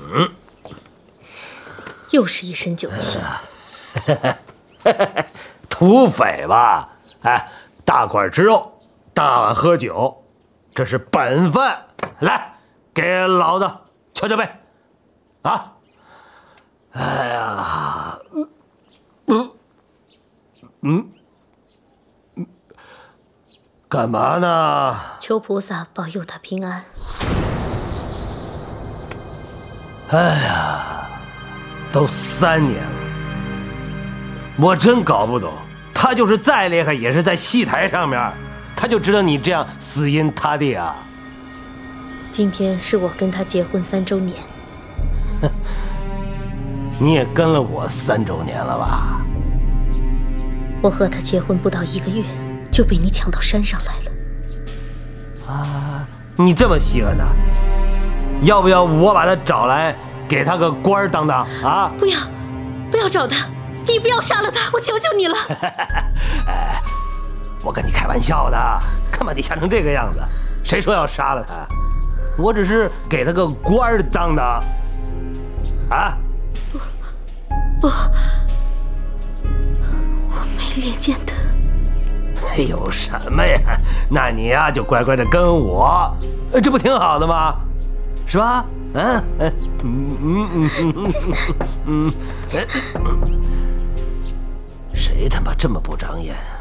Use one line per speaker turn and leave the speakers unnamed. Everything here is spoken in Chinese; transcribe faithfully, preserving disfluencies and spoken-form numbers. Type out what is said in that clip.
嗯，
又是一身酒气。
土匪吧？哎，大块吃肉，大碗喝酒，这是本分。来，给老子敲敲背，啊！哎呀，嗯嗯嗯，干嘛呢？
求菩萨保佑他平安。
哎呀，都三年了，我真搞不懂，他就是再厉害，也是在戏台上面，他就知道你这样死阴塌地啊。
今天是我跟他结婚三周年。
你也跟了我三周年了吧？
我和他结婚不到一个月，就被你抢到山上来了。
啊，你这么稀罕他？要不要我把他找来，给他个官儿当当啊？
不要，不要找他，你不要杀了他，我求求你了。
哎，我跟你开玩笑的，干嘛得吓成这个样子？谁说要杀了他？我只是给他个官儿当当。啊？
不，不，我没脸见他。
哎呦，什么呀？那你呀、啊、就乖乖的跟我，这不挺好的吗？是吧？嗯嗯嗯嗯嗯嗯嗯，谁他妈这么不长眼？